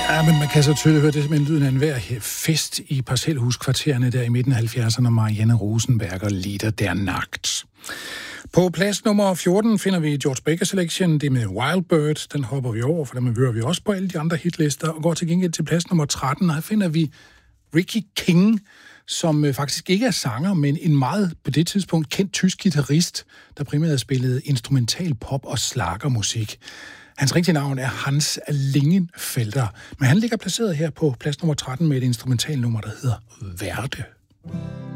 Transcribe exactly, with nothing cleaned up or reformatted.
Ja, men man kan så tydeligt høre, det er simpelthen lyden af en hver fest i parcelhuskvartererne der i midten af halvfjerdserne, Marianne Rosenberger Lieder der Nacht. På plads nummer fjorten finder vi George Baker Selection, det med Wild Bird. Den hopper vi over, for den hører vi også på alle de andre hitlister, og går til gengæld til plads nummer tretten. Her finder vi Ricky King, som faktisk ikke er sanger, men en meget på det tidspunkt kendt tysk guitarist, der primært spillede instrumental pop og schlagermusik. Hans rigtige navn er Hans Lingenfelter, men han ligger placeret her på plads nummer tretten med et instrumentalnummer, der hedder Verde.